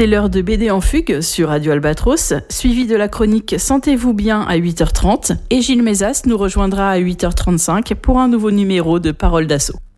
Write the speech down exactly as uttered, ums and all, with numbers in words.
C'est l'heure de B D en fugue sur Radio Albatros, suivi de la chronique Sentez-vous bien à huit heures trente et Gilles Mézas nous rejoindra à huit heures trente-cinq pour un nouveau numéro de Parole d'Assaut.